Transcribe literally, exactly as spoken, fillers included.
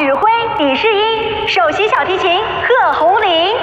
指挥李世英，首席小提琴贺红玲。